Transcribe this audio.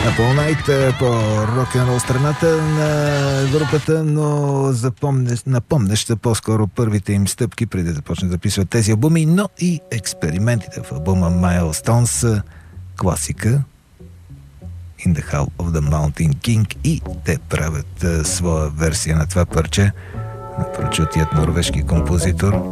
Apple Night, по-рок-н-рол страната на групата, но напомняща по-скоро първите им стъпки преди да започнат да записват тези албуми, но и експериментите в албума Milestones, класика In the Hall of the Mountain King, и те правят своя версия на това парче на прочутият норвежки композитор